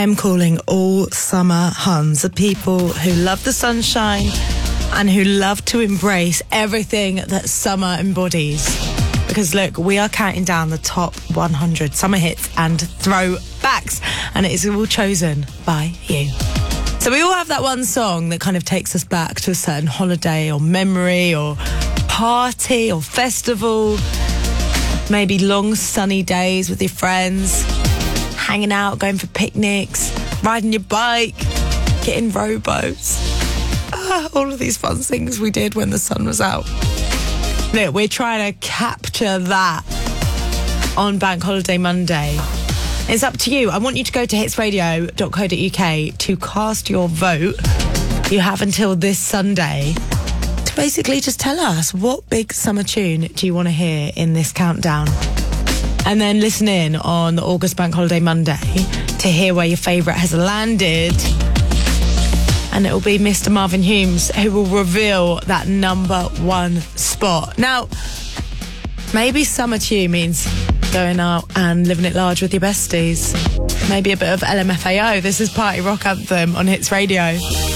am calling all summer Huns, the people who love the sunshine and who love to embrace everything that summer embodies. Because look, we are counting down the top 100 summer hits and throwbacks, and it is all chosen by you. So we all have that one song that kind of takes us back to a certain holiday or memory or party or festival, maybe long sunny days with your friends, hanging out, going for picnics, riding your bike, getting rowboats. All of these fun things we did when the sun was out. Look, we're trying to capture that on Bank Holiday Monday. It's up to you. I want you to go to hitsradio.co.uk to cast your vote. You have until this Sunday to basically just tell us what big summer tune do you want to hear in this countdown. And then listen in on the August Bank Holiday Monday to hear where your favourite has landed. And it will be Mr. Marvin Humes who will reveal that number one spot. Now, maybe summer to you means going out and living it large with your besties. Maybe a bit of LMFAO. This is Party Rock Anthem on Hits Radio.